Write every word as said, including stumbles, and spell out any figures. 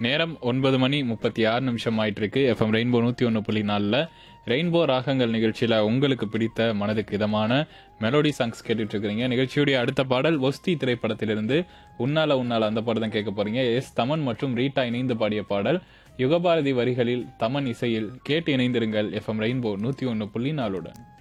நேரம் ஒன்பது மணி முப்பத்தி ஆறு நிமிஷம் ஆயிட்டு இருக்கு. எஃப்எம் ரெயின்போ நூற்றி ஒன்று புள்ளி நாலில் ரெயின்போ ராகங்கள் நிகழ்ச்சியில் உங்களுக்கு பிடித்த மனதுக்கு இதமான மெலோடி சாங்ஸ் கேட்டுட்டு இருக்கிறீங்க. நிகழ்ச்சியுடைய அடுத்த பாடல் ஒஸ்தி திரைப்படத்திலிருந்து உன்னால உன்னால அந்த பாடம் தான் கேட்க போறீங்க. எஸ் தமன் மற்றும் ரீட்டா இணைந்து பாடிய பாடல். யுகபாரதி வரிகளில் தமன் இசையில் கேட்டு இணைந்திருங்கள் எஃப்எம் ரெயின்போ நூற்றி ஒன்று புள்ளி நாலுடன்.